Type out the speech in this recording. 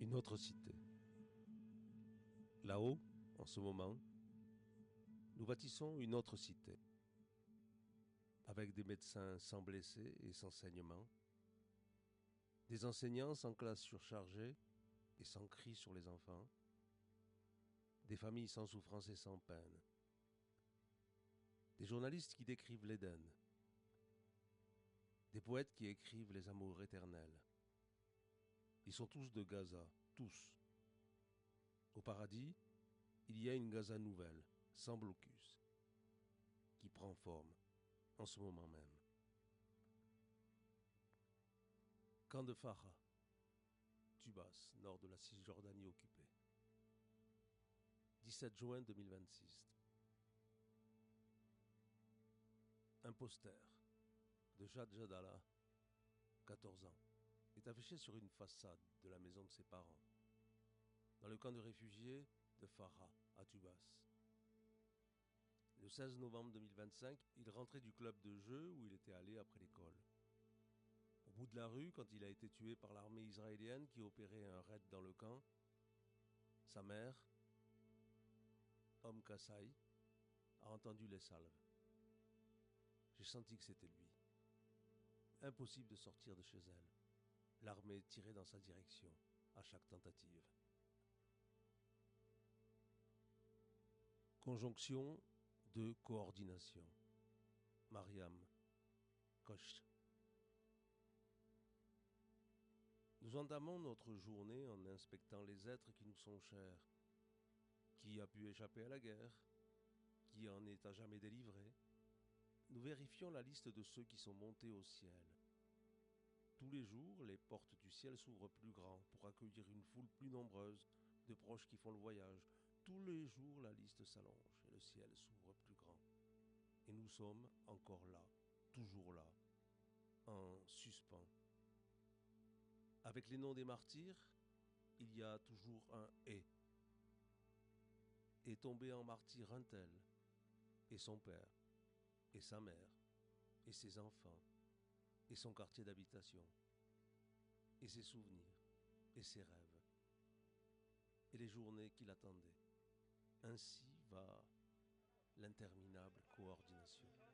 Une autre cité. Là-haut, en ce moment, nous bâtissons une autre cité, avec des médecins sans blessés et sans saignement, des enseignants sans classe surchargée et sans cris sur les enfants, des familles sans souffrance et sans peine, des journalistes qui décrivent l'Éden, des poètes qui écrivent les amours éternels. Ils sont tous de Gaza, tous. Au paradis, il y a une Gaza nouvelle, sans blocus, qui prend forme en ce moment même. Camp de Farah, Tubas, nord de la Cisjordanie occupée. 17 juin 2026. Un poster de Jad Jadala, 14 ans, est affiché sur une façade de la maison de ses parents, dans le camp de réfugiés de Farah, à Tubas. Le 16 novembre 2025, il rentrait du club de jeu où il était allé après l'école. Au bout de la rue, quand il a été tué par l'armée israélienne qui opérait un raid dans le camp, sa mère, Kassai, a entendu les salves. J'ai senti que c'était lui. Impossible de sortir de chez elle. L'armée tirait dans sa direction à chaque tentative. Conjonction de coordination. Mariam Koch. Nous entamons notre journée en inspectant les êtres qui nous sont chers. Qui a pu échapper à la guerre? Qui en est à jamais délivré? Nous vérifions la liste de ceux qui sont montés au ciel. Tous les jours, les portes du ciel s'ouvrent plus grand pour accueillir une foule plus nombreuse de proches qui font le voyage. Tous les jours, la liste s'allonge et le ciel s'ouvre plus grand. Et nous sommes encore là, toujours là, en suspens. Avec les noms des martyrs, il y a toujours un « et ». Est tombé en martyr un tel, et son père, et sa mère, et ses enfants, et son quartier d'habitation, et ses souvenirs, et ses rêves, et les journées qui l'attendaient. Ainsi va l'interminable coordination.